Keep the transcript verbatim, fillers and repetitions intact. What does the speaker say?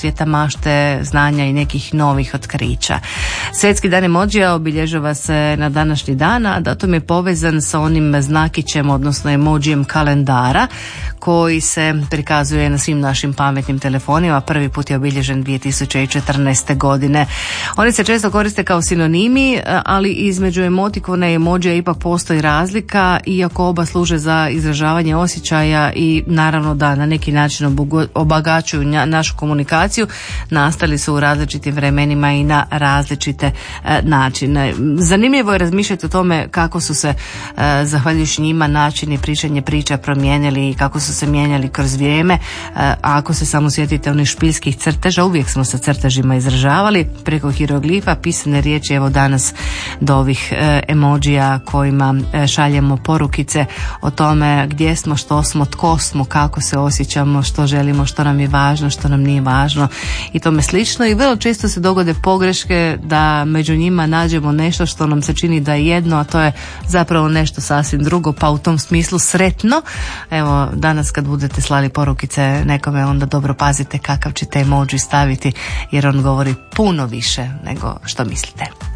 svijeta mašte, znanja i nekih novih otkrića. Svjetski dan emodžija obilježava se na današnji dan, a datum je povezan sa onim znakićem, odnosno emodžijem kalendara koji se prikazuje na svim našim pametnim telefonima. Prvi put je obilježen dvije tisuće četrnaeste. godine. Oni se često koriste kao sinonimi, ali između emotikona i emodžija ipak postoji razlika, iako oba služe za izražavanje osjećaja i naravno da na neki način obagaćuju našu komunikaciju. Nastali su u različitim vremenima i na različite načine. Zanimljivo je razmišljati o tome kako su se zahvaljujući njima načini pričanja priča promijenili i kako su se mijenjali kroz vrijeme. A ako se samo sjetite onih špiljskih crteža, uvijek smo sa crtežima izražavali preko hieroglifa, pisane riječi, evo danas do ovih emodžija kojima šaljemo porukice o tome gdje smo, što smo, tko smo, kako se osjećamo, što želimo, što nam je važno, što nam nije važno i tome slično. I vrlo često se dogode pogreške da među njima nađemo nešto što nam se čini da je jedno, a to je zapravo nešto sasvim drugo, pa u tom smislu sretno. Evo, danas kad budete slali porukice nekome, onda dobro pazite kakav ćete emodži staviti, jer on govori puno više nego što mislite.